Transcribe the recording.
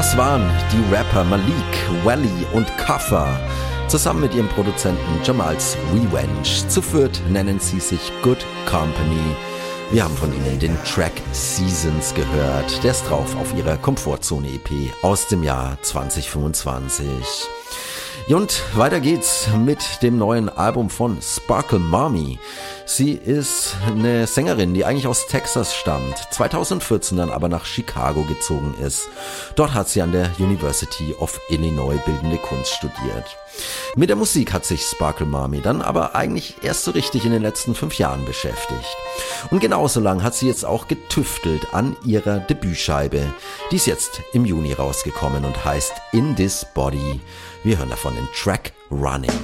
Das waren die Rapper Malik, Wally und Kaffa. Zusammen mit ihrem Produzenten Jamals Revenge. Zu viert nennen sie sich Good Company. Wir haben von ihnen den Track Seasons gehört. Der ist drauf auf ihrer Komfortzone-EP aus dem Jahr 2025. Und weiter geht's mit dem neuen Album von Sparkle Mommy. Sie ist eine Sängerin, die eigentlich aus Texas stammt, 2014 dann aber nach Chicago gezogen ist. Dort hat sie an der University of Illinois bildende Kunst studiert. Mit der Musik hat sich Sparkle Mommy dann aber eigentlich erst so richtig in den letzten 5 Jahren beschäftigt. Und genauso lang hat sie jetzt auch getüftelt an ihrer Debütscheibe. Die ist jetzt im Juni rausgekommen und heißt In This Body. Wir hören davon den Track Running.